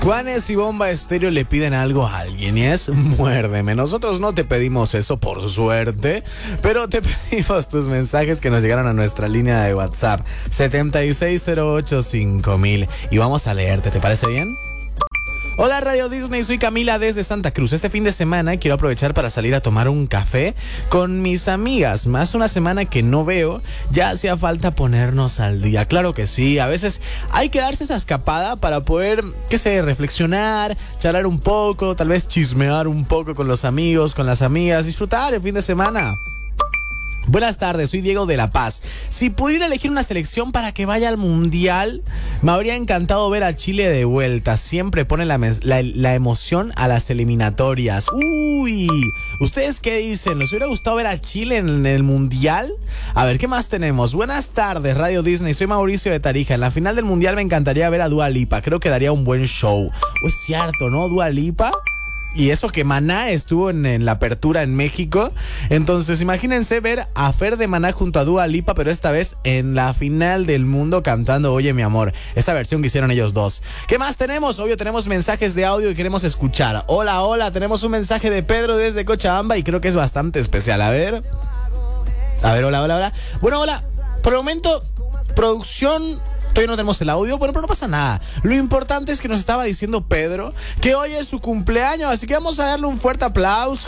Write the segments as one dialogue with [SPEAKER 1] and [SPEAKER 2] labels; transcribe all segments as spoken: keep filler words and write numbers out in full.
[SPEAKER 1] Juanes y Bomba Estéreo le piden algo a alguien y es muérdeme. Nosotros no te pedimos eso, por suerte, pero te pedimos tus mensajes que nos llegaron a nuestra línea de WhatsApp setenta y seis cero ocho cinco mil y vamos a leerte, ¿te parece bien? Hola Radio Disney, soy Camila desde Santa Cruz. Este fin de semana quiero aprovechar para salir a tomar un café con mis amigas. Más una semana que no veo, ya hacía falta ponernos al día. Claro que sí, a veces hay que darse esa escapada para poder, qué sé, reflexionar, charlar un poco, tal vez chismear un poco con los amigos, con las amigas, disfrutar el fin de semana. Buenas tardes, soy Diego de La Paz. Si pudiera elegir una selección para que vaya al Mundial, me habría encantado ver a Chile de vuelta. Siempre pone la, la, la emoción a las eliminatorias. Uy, ¿ustedes qué dicen? ¿Les hubiera gustado ver a Chile en el Mundial? A ver, ¿qué más tenemos? Buenas tardes, Radio Disney, soy Mauricio de Tarija. En la final del Mundial me encantaría ver a Dua Lipa. Creo que daría un buen show. Oh, es cierto, ¿no? Dua Lipa. Y eso que Maná estuvo en, en la apertura en México. Entonces imagínense ver a Fer de Maná junto a Dua Lipa, pero esta vez en la final del mundo cantando Oye mi amor. Esta versión que hicieron ellos dos. ¿Qué más tenemos? Obvio tenemos mensajes de audio que queremos escuchar. Hola, hola, tenemos un mensaje de Pedro desde Cochabamba y creo que es bastante especial. A ver. A ver, hola, hola, hola. Bueno, hola. Por el momento, producción... Todavía no tenemos el audio, bueno, pero no pasa nada. Lo importante es que nos estaba diciendo Pedro que hoy es su cumpleaños, así que vamos a darle un fuerte aplauso.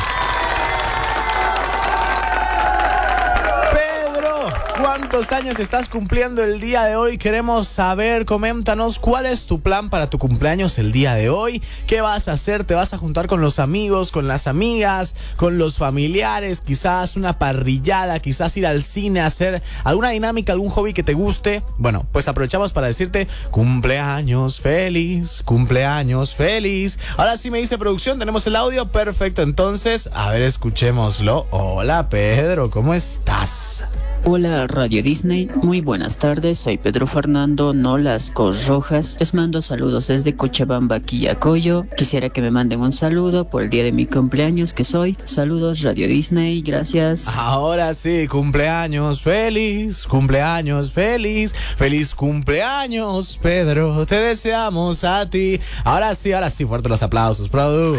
[SPEAKER 1] ¿Cuántos años estás cumpliendo el día de hoy? Queremos saber, coméntanos cuál es tu plan para tu cumpleaños el día de hoy. ¿Qué vas a hacer? ¿Te vas a juntar con los amigos, con las amigas, con los familiares? Quizás una parrillada, quizás ir al cine, hacer alguna dinámica, algún hobby que te guste. Bueno, pues aprovechamos para decirte cumpleaños feliz, cumpleaños feliz. Ahora sí me dice producción, tenemos el audio, perfecto. Entonces, a ver, escuchémoslo. Hola Pedro, ¿cómo estás?
[SPEAKER 2] Hola Radio Disney, muy buenas tardes, soy Pedro Fernando Nolasco Rojas, les mando saludos desde Cochabamba, Quillacollo. Quisiera que me manden un saludo por el día de mi cumpleaños que soy. Saludos Radio Disney, gracias.
[SPEAKER 1] Ahora sí, cumpleaños feliz, cumpleaños feliz, feliz cumpleaños Pedro, te deseamos a ti. Ahora sí, ahora sí, fuertes los aplausos, Produ.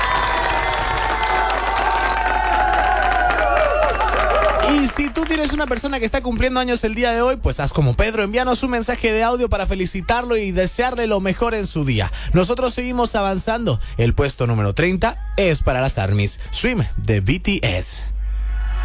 [SPEAKER 1] Y si tú tienes una persona que está cumpliendo años el día de hoy, pues haz como Pedro, envíanos un mensaje de audio para felicitarlo y desearle lo mejor en su día. Nosotros seguimos avanzando. El puesto número treinta es para las ARMYs. Swim de B T S.